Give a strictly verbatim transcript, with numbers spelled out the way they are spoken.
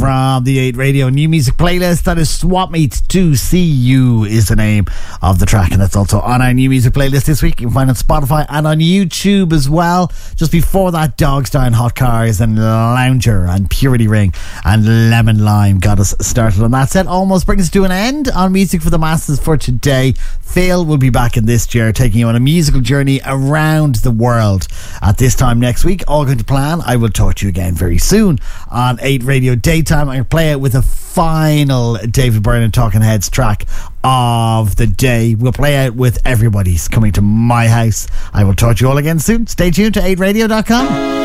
From the eight Radio new music playlist, that is Swap Meet to See You is the name of the track, and that's also on our new music playlist this week. You can find it on Spotify and on YouTube as well. Just before that, Dogstown, Hot Cars and Lounger and Purity Ring and Lemon Lime got us started on that set. Almost brings us to an end on Music for the Masses for today. Phil will be back in this year, taking you on a musical journey around the world at this time next week. All going to plan. I will talk to you again very soon on eight Radio Daytime. I'm going to play it with a final David Byrne and Talking Heads track of the day. We'll play out with Everybody's Coming to My House. I will talk to you all again soon. Stay tuned to eight radio dot com.